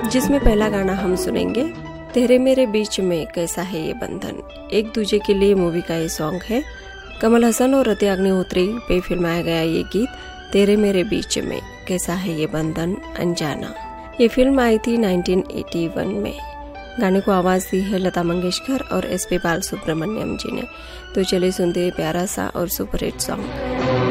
जिसमें पहला गाना हम सुनेंगे तेरे मेरे बीच में कैसा है ये बंधन। एक दूजे के लिए मूवी का ये सॉन्ग है। कमल हसन और रति अग्निहोत्री पे फिल्माया गया ये गीत तेरे मेरे बीच में कैसा है ये बंधन अनजाना। ये फिल्म आई थी 1981 में। गाने को आवाज दी है लता मंगेशकर और एसपी बालसुब्रमण्यम जी ने। तो चलिए सुनते हैं प्यारा सा और सुपरहिट सॉन्ग।